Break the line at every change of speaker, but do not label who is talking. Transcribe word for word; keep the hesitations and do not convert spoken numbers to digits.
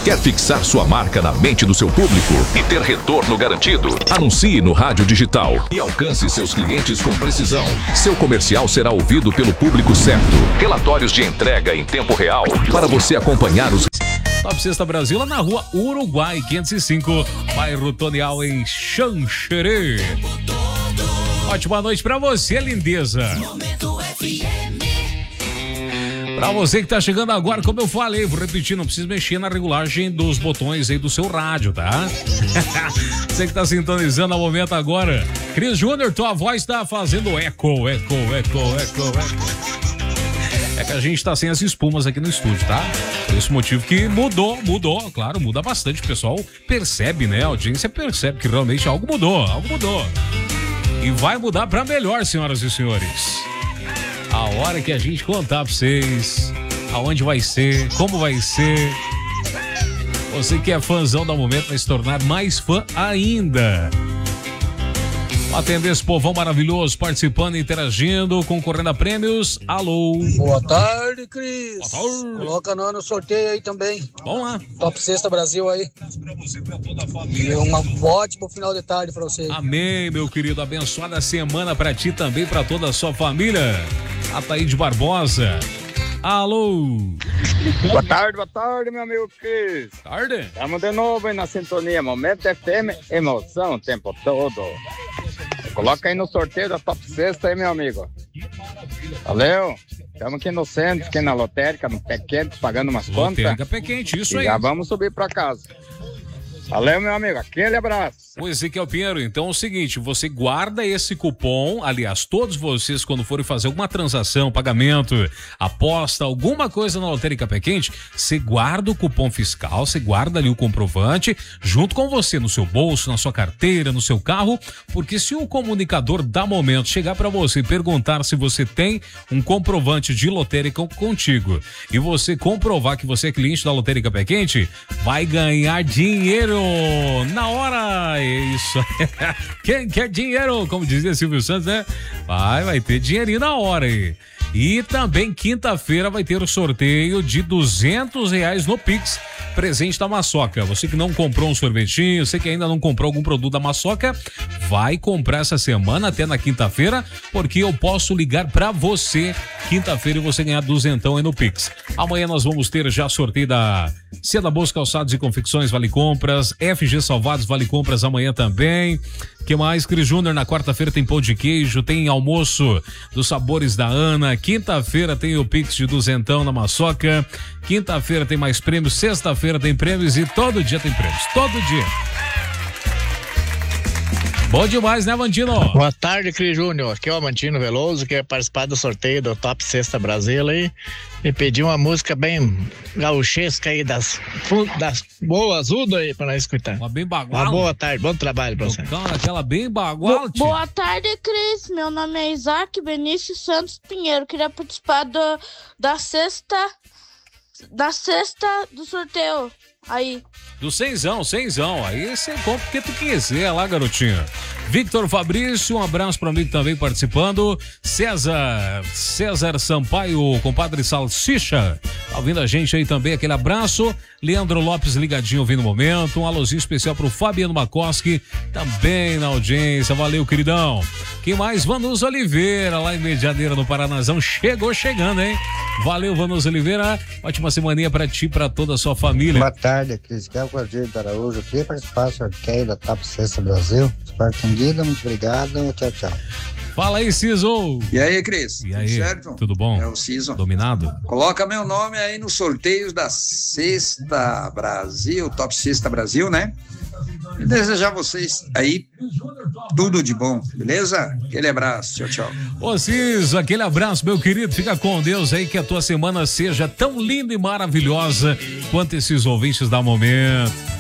Quer fixar sua marca na mente do seu público e ter retorno garantido? Anuncie no rádio digital e alcance seus clientes com precisão. Seu comercial será ouvido pelo público certo. Relatórios de entrega em tempo real para você acompanhar os...
Top Sexta Brasil, lá na rua Uruguai quinhentos e cinco, bairro Tonial, em Xanxerê. Ótima noite pra você, lindeza. Pra você que tá chegando agora, como eu falei, vou repetir, não precisa mexer na regulagem dos botões aí do seu rádio, tá? Você que tá sintonizando ao momento agora. Cris Júnior, tua voz tá fazendo eco, eco, eco, eco, eco. É que a gente tá sem as espumas aqui no estúdio, tá? Por esse motivo que mudou, mudou, claro, muda bastante. O pessoal percebe, né? A audiência percebe que realmente algo mudou, algo mudou. E vai mudar pra melhor, senhoras e senhores. A hora que a gente contar pra vocês aonde vai ser, como vai ser. Você que é fãzão da Momento vai se tornar mais fã ainda. Atender esse povão maravilhoso, participando, interagindo, concorrendo a prêmios. Alô.
Boa tarde, Cris.
Boa tarde.
Coloca nós no sorteio aí também.
Vamos lá.
Top Sexta Brasil aí. E um ótimo final de tarde pra vocês.
Amém, meu querido. Abençoada semana pra ti também, pra toda a sua família. Ataíde Barbosa. Alô.
Boa tarde, boa tarde, meu amigo Cris.
Tarde.
Estamos de novo aí na sintonia. Momento F M, emoção o tempo todo. Coloca aí no sorteio da Top Sexta aí, meu amigo. Valeu. Estamos aqui no centro, aqui na lotérica, no Pé Quente, pagando umas contas.
Lotérica Pé Quente, isso
e
aí.
Já vamos subir pra casa. Valeu, meu amigo. Aquele abraço.
O Ezequiel Pinheiro, então é o seguinte, você guarda esse cupom, aliás, todos vocês quando forem fazer alguma transação, pagamento, aposta, alguma coisa na Lotérica Pé Quente, você guarda o cupom fiscal, você guarda ali o comprovante, junto com você, no seu bolso, na sua carteira, no seu carro, porque se o comunicador da Momento chegar para você e perguntar se você tem um comprovante de lotérica contigo, e você comprovar que você é cliente da Lotérica Pé Quente, vai ganhar dinheiro na hora. Isso. Quem quer dinheiro, como dizia Silvio Santos, né? Vai, vai ter dinheirinho na hora aí. E também quinta-feira vai ter o sorteio de duzentos reais no Pix, presente da Maçoca. Você que não comprou um sorvetinho, você que ainda não comprou algum produto da Maçoca, vai comprar essa semana até na quinta-feira, porque eu posso ligar pra você quinta-feira e você ganhar duzentão aí no Pix. Amanhã nós vamos ter já sorteio da Seda Boas Calçados e Confecções, Vale Compras, F G Salvados, Vale Compras amanhã também. Que mais, Cris Júnior? Na quarta-feira tem pão de queijo, tem almoço dos sabores da Ana. Quinta-feira tem o Pix de duzentão na Maçoca. Quinta-feira tem mais prêmios. Sexta-feira tem prêmios e todo dia tem prêmios. Todo dia. Bom demais, né, Mantino?
Boa tarde, Cris Júnior. Aqui é o Mantino Veloso, que quer participar do sorteio do Top Sexta Brasil aí. E pedir uma música bem gauchesca aí, das, das boas, tudo aí pra nós escutar.
Uma bem bagual.
Uma boa tarde, bom trabalho pra você.
Aquela bem bagual.
Bo boa tarde, Cris. Meu nome é Isaac Benício Santos Pinheiro. Queria participar do, da sexta, da sexta do sorteio. Aí.
Do cenzão, cenzão. Aí você compra o que tu quiser lá, garotinho. Victor Fabrício, um abraço para mim também participando. César, César Sampaio, compadre Salsicha, tá ouvindo a gente aí também, aquele abraço. Leandro Lopes ligadinho ouvindo o momento. Um alôzinho especial pro Fabiano Makoski, também na audiência. Valeu, queridão. Quem mais? Vanusa Oliveira, lá em Medianeira, no Paranazão. Chegou chegando, hein? Valeu, Vanusa Oliveira. Ótima semaninha pra ti e pra toda a sua família.
Boa tarde, Cris. Que é o Cláudio do Araújo. Queria participar do sorteio da Top Sexta Brasil. Espero atendida. Muito obrigado. Tchau, tchau.
Fala aí, Ciso.
E aí, Cris?
E aí?
Tudo certo?
Tudo bom?
É o Ciso.
Dominado?
Coloca meu nome aí nos sorteios da Sexta Brasil, Top Sexta Brasil, né? E desejar vocês aí tudo de bom, beleza? Aquele abraço, tchau, tchau.
Ô Ciso, aquele abraço, meu querido, fica com Deus aí, que a tua semana seja tão linda e maravilhosa quanto esses ouvintes da Momento.